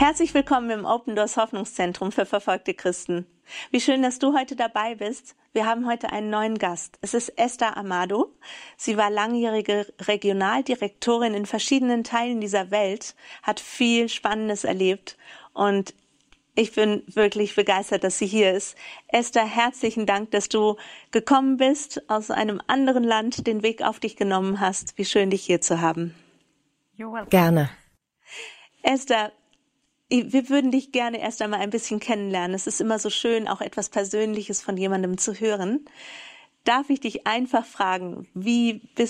Herzlich willkommen im Open Doors Hoffnungszentrum für verfolgte Christen. Wie schön, dass du heute dabei bist. Wir haben heute einen neuen Gast. Es ist Esther Amado. Sie war langjährige Regionaldirektorin in verschiedenen Teilen dieser Welt, hat viel Spannendes erlebt und ich bin wirklich begeistert, dass sie hier ist. Esther, herzlichen Dank, dass du gekommen bist, aus einem anderen Land den Weg auf dich genommen hast. Wie schön, dich hier zu haben. Gerne. Esther, wir würden dich gerne erst einmal ein bisschen kennenlernen. Es ist immer so schön, auch etwas Persönliches von jemandem zu hören. Darf ich dich einfach fragen, wie bist